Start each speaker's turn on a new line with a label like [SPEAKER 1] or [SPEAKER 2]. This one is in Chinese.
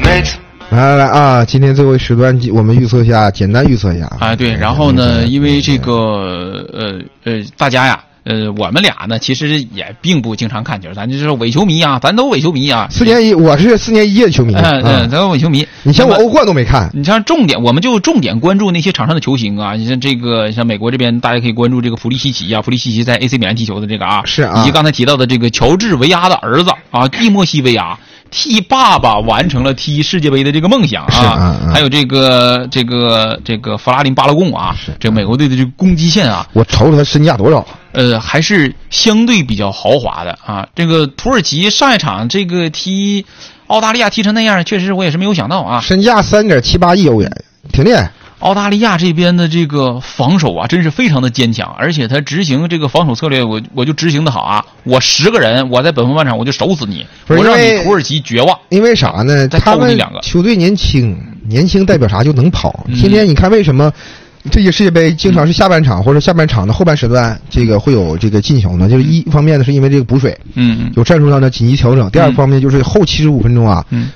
[SPEAKER 1] 来啊！今天最后一时段，我们简单预测一下
[SPEAKER 2] 啊。对，然后呢，因为这个大家呀，我们俩呢，其实也并不经常看球，咱就是伪球迷啊，咱都伪球迷啊。
[SPEAKER 1] 4年一，我是4年1届的球迷。
[SPEAKER 2] 咱都伪球迷。
[SPEAKER 1] 你像我欧冠都没看。
[SPEAKER 2] 你像我们就重点关注那些场上的球星啊，像美国这边，大家可以关注这个普利西奇啊，普利西奇在 AC 米兰踢球的这个啊，
[SPEAKER 1] 是啊，
[SPEAKER 2] 以及刚才提到的这个乔治维亚的儿子啊，蒂莫西维亚。替爸爸完成了踢世界杯的这个梦想啊！还有这个弗拉林巴勒贡啊，这个美国队的这个攻击线啊，
[SPEAKER 1] 我瞅瞅他身价多少？
[SPEAKER 2] 还是相对比较豪华的啊。这个土耳其上一场这个踢澳大利亚踢成那样，确实我也是没有想到啊。
[SPEAKER 1] 身价3.78亿欧元，挺厉害。
[SPEAKER 2] 澳大利亚这边的这个防守啊，真是非常的坚强，而且他执行这个防守策略，我就执行的好啊！我10个人，我在本分半场我就守死你，我让你土耳其绝望。
[SPEAKER 1] 因为啥呢？他们球队年轻代表啥就能跑。天天你看为什么这些世界杯经常是下半场或者下半场的后半时段，这个会有这个进球呢？就是一方面呢，是因为这个补水，有战术上的紧急调整；第二方面就是后75分钟啊，